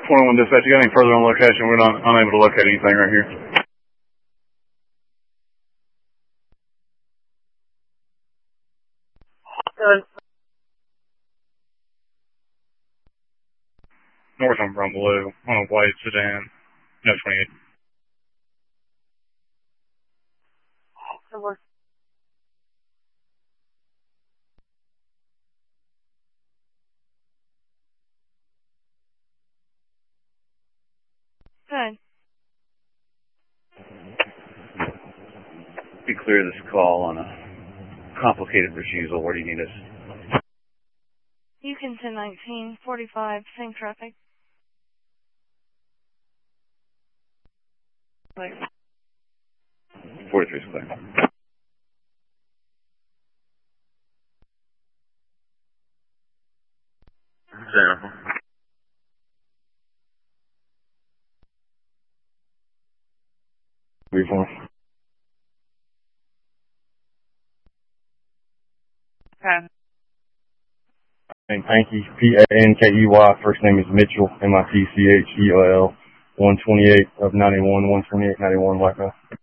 21 dispatch, you got any further on location? We're not unable to locate anything right here. Good. North on Brown Blue, on a white sedan, no 28. Good work. Good. Be clear this call on a complicated refusal. Where do you need us? You can 101945, same traffic. 43 is clear. Jennifer. Reform. Okay. Pankey, P-A-N-K-E-Y. First name is Mitchell, M-I-T-C-H-E-L-L. 128 of 91, 128, 91, White House.